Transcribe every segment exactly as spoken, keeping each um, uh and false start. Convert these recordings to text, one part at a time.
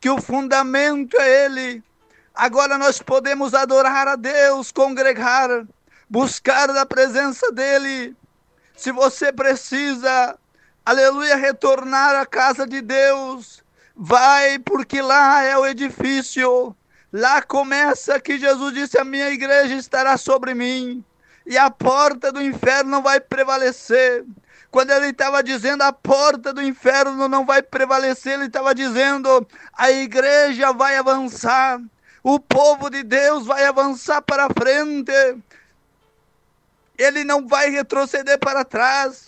que o fundamento é Ele. Agora nós podemos adorar a Deus, congregar, buscar da presença dEle. Se você precisa, aleluia, retornar à casa de Deus, vai, porque lá é o edifício. Lá começa que Jesus disse: a minha igreja estará sobre mim, e a porta do inferno não vai prevalecer. Quando ele estava dizendo a porta do inferno não vai prevalecer, ele estava dizendo: a igreja vai avançar, o povo de Deus vai avançar para frente, ele não vai retroceder para trás,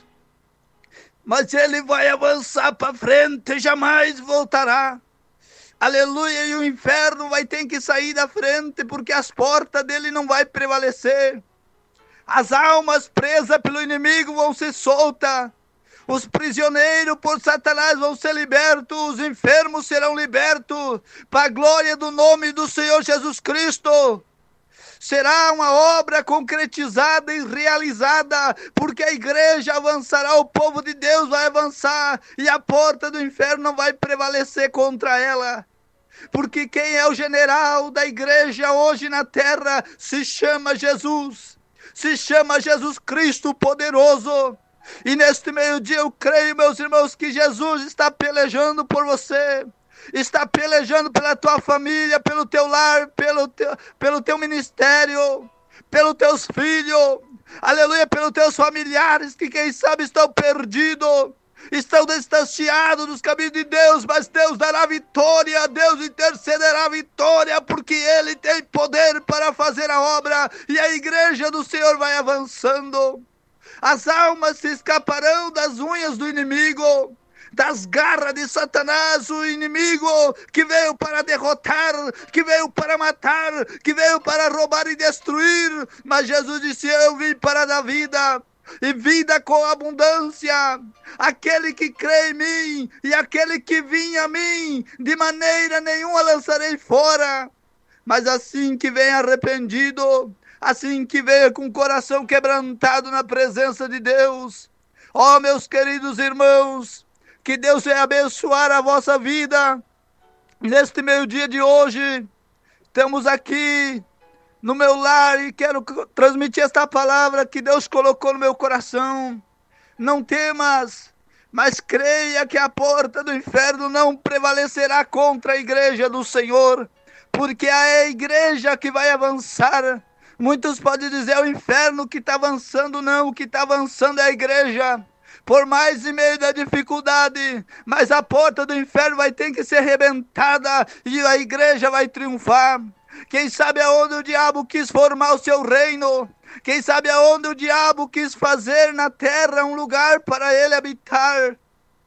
mas ele vai avançar para frente, jamais voltará. Aleluia, e o inferno vai ter que sair da frente, porque as portas dele não vai prevalecer. As almas presas pelo inimigo vão ser soltas, os prisioneiros por Satanás vão ser libertos, os enfermos serão libertos, para a glória do nome do Senhor Jesus Cristo. Será uma obra concretizada e realizada, porque a igreja avançará, o povo de Deus vai avançar, e a porta do inferno não vai prevalecer contra ela. Porque quem é o general da igreja hoje na terra se chama Jesus, se chama Jesus Cristo poderoso. E neste meio-dia eu creio, meus irmãos, que Jesus está pelejando por você, está pelejando pela tua família, pelo teu lar, pelo teu, pelo teu ministério, pelos teus filhos, aleluia, pelos teus familiares que quem sabe estão perdidos, estão distanciados dos caminhos de Deus, mas Deus dará vitória, Deus intercederá a vitória, porque Ele tem poder para fazer a obra, e a igreja do Senhor vai avançando. As almas se escaparão das unhas do inimigo, das garras de Satanás, o inimigo que veio para derrotar, que veio para matar, que veio para roubar e destruir. Mas Jesus disse: eu vim para dar vida, e vida com abundância. Aquele que crê em mim, e aquele que vinha a mim, de maneira nenhuma lançarei fora. Mas assim que vem arrependido, assim que veio com o coração quebrantado na presença de Deus, ó, meus queridos irmãos, que Deus venha abençoar a vossa vida. Neste meio-dia de hoje, estamos aqui no meu lar e quero transmitir esta palavra que Deus colocou no meu coração. Não temas, mas creia que a porta do inferno não prevalecerá contra a igreja do Senhor, porque é a igreja que vai avançar. Muitos podem dizer: é o inferno que está avançando. Não, o que está avançando é a igreja, por mais e meio da dificuldade, mas a porta do inferno vai ter que ser arrebentada e a igreja vai triunfar. Quem sabe aonde o diabo quis formar o seu reino, quem sabe aonde o diabo quis fazer na terra um lugar para ele habitar,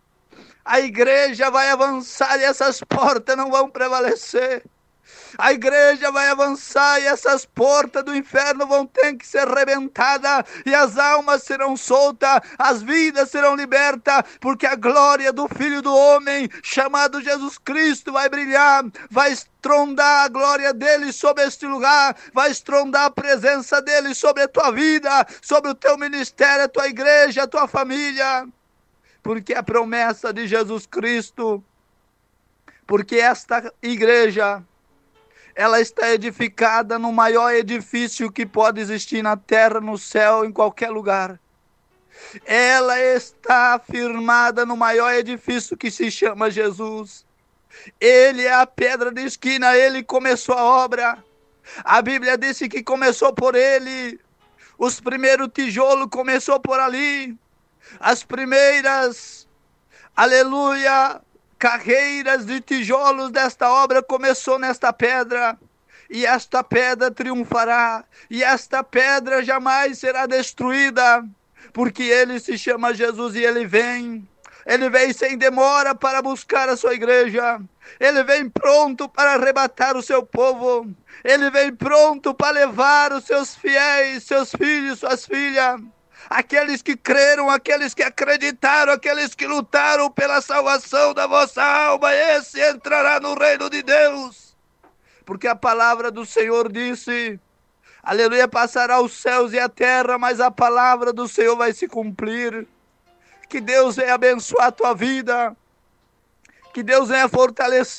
a igreja vai avançar e essas portas não vão prevalecer. A igreja vai avançar e essas portas do inferno vão ter que ser arrebentadas, e as almas serão soltas, as vidas serão libertas, porque a glória do Filho do Homem, chamado Jesus Cristo, vai brilhar, vai estrondar a glória dele sobre este lugar, vai estrondar a presença dele sobre a tua vida, sobre o teu ministério, a tua igreja, a tua família, porque a promessa de Jesus Cristo, porque esta igreja, ela está edificada no maior edifício que pode existir na terra, no céu, em qualquer lugar. Ela está firmada no maior edifício que se chama Jesus. Ele é a pedra de esquina, ele começou a obra. A Bíblia disse que começou por ele. Os primeiros tijolos começou por ali. As primeiras, aleluia, carreiras de tijolos desta obra começou nesta pedra, e esta pedra triunfará, e esta pedra jamais será destruída, porque ele se chama Jesus e ele vem, ele vem sem demora para buscar a sua igreja, ele vem pronto para arrebatar o seu povo, ele vem pronto para levar os seus fiéis, seus filhos, suas filhas, aqueles que creram, aqueles que acreditaram, aqueles que lutaram pela salvação da vossa alma, esse entrará no reino de Deus. Porque a palavra do Senhor disse, aleluia, passará os céus e a terra, mas a palavra do Senhor vai se cumprir. Que Deus venha abençoar a tua vida, que Deus venha fortalecer